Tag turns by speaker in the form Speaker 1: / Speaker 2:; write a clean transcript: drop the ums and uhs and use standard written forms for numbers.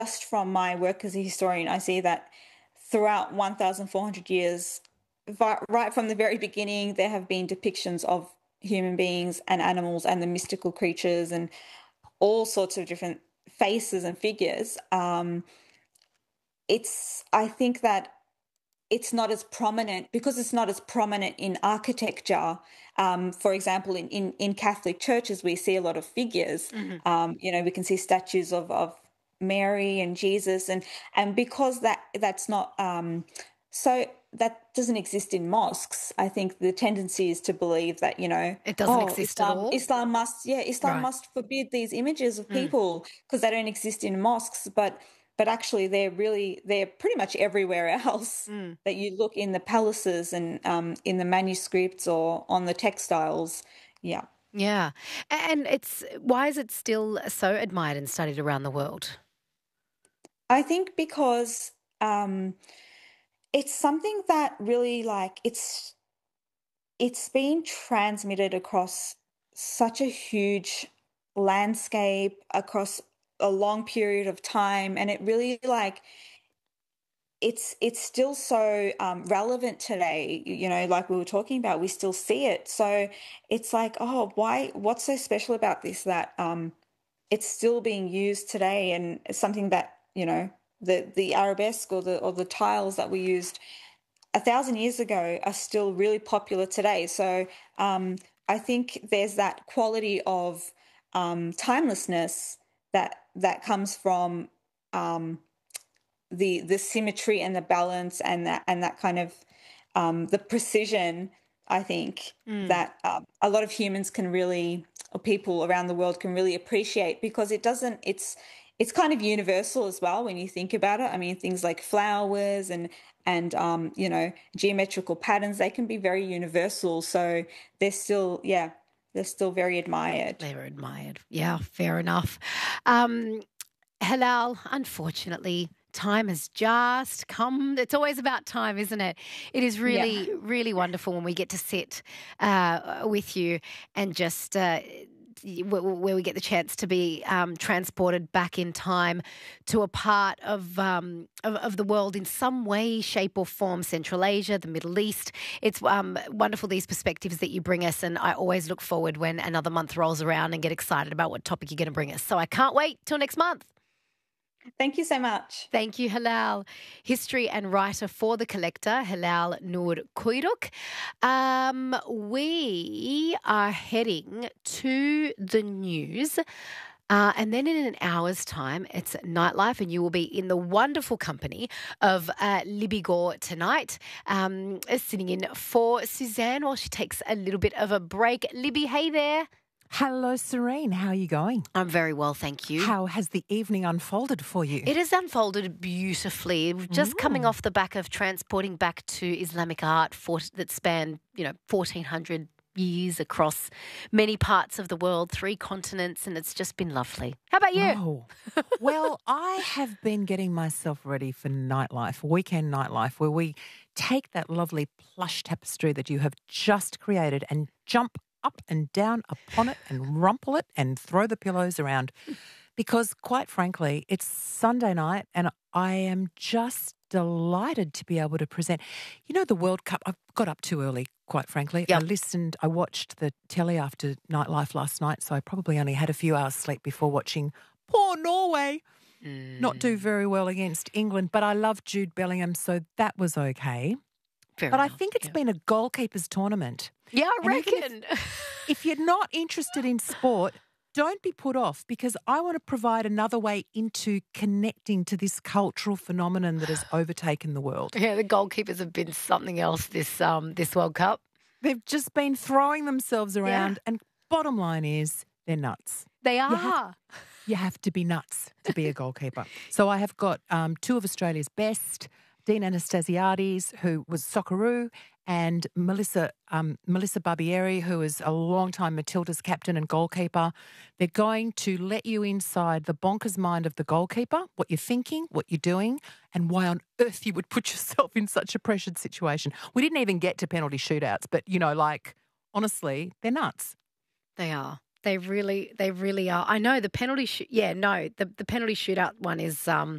Speaker 1: just from my work as a historian, I see that throughout 1,400 years, right from the very beginning, there have been depictions of human beings and animals and the mystical creatures and all sorts of different faces and figures. I think that it's not as prominent because it's not as prominent in architecture. For example, in Catholic churches, we see a lot of figures. We can see statues of Mary and Jesus, and because that's not so that doesn't exist in mosques. I think the tendency is to believe that
Speaker 2: it doesn't exist at all.
Speaker 1: Islam must forbid these images of people because they don't exist in mosques, but actually they're pretty much everywhere else that you look in the palaces and in the manuscripts or on the textiles. Yeah.
Speaker 2: Yeah. And why is it still so admired and studied around the world?
Speaker 1: I think because it's something that really it's been transmitted across such a huge landscape across a long period of time, and it really it's still so relevant today. Like we were talking about, we still see it. So it's like, oh, what's so special about this that it's still being used today, and it's something that the arabesque or the tiles that we used 1,000 years ago are still really popular today. So I think there's that quality of timelessness that comes from the symmetry and the balance and that kind of the precision. I think that a lot of humans can really, or people around the world can really appreciate, because it's kind of universal as well when you think about it. I mean, things like flowers and geometrical patterns, they can be very universal. So they're still very admired.
Speaker 2: They're admired. Yeah, fair enough. Hilal, unfortunately, time has just come. It's always about time, isn't it? It is really, really wonderful when we get to sit with you and just where we get the chance to be transported back in time to a part of the world in some way, shape or form, Central Asia, the Middle East. It's wonderful, these perspectives that you bring us, and I always look forward when another month rolls around and get excited about what topic you're going to bring us. So I can't wait till next month.
Speaker 1: Thank you so much.
Speaker 2: Thank you, Hilal. History and writer for The Collector, Hilal Noor Kuyruk. We are heading to the news. And then in an hour's time, it's Nightlife, and you will be in the wonderful company of Libby Gore tonight, sitting in for Suzanne while she takes a little bit of a break. Libby, hey there.
Speaker 3: Hello, Serene. How are you going?
Speaker 2: I'm very well, thank you.
Speaker 3: How has the evening unfolded for you?
Speaker 2: It has unfolded beautifully. Just coming off the back of transporting back to Islamic art that spanned, 1,400 years across many parts of the world, 3 continents, and it's just been lovely. How about you?
Speaker 3: Oh, well, I have been getting myself ready for Nightlife, weekend Nightlife, where we take that lovely plush tapestry that you have just created and jump up and down upon it and rumple it and throw the pillows around, because quite frankly, it's Sunday night and I am just delighted to be able to present. The World Cup, I got up too early, quite frankly.
Speaker 2: Yep.
Speaker 3: I watched the telly after Nightlife last night, so I probably only had a few hours sleep before watching poor Norway not do very well against England. But I love Jude Bellingham, so that was okay. I think it's been a goalkeepers tournament.
Speaker 2: Yeah, I reckon.
Speaker 3: If you're not interested in sport, don't be put off, because I want to provide another way into connecting to this cultural phenomenon that has overtaken the world.
Speaker 2: Yeah, the goalkeepers have been something else this World Cup.
Speaker 3: They've just been throwing themselves around, and bottom line is they're nuts.
Speaker 2: They are.
Speaker 3: You have to be nuts to be a goalkeeper. So I have got 2 of Australia's best, Dean Anastasiades, who was Socceroo, and Melissa Barbieri, who is a long-time Matildas captain and goalkeeper. They're going to let you inside the bonkers mind of the goalkeeper, what you're thinking, what you're doing, and why on earth you would put yourself in such a pressured situation. We didn't even get to penalty shootouts, but, honestly, they're nuts.
Speaker 2: They are. They really are. I know the penalty the penalty shootout one is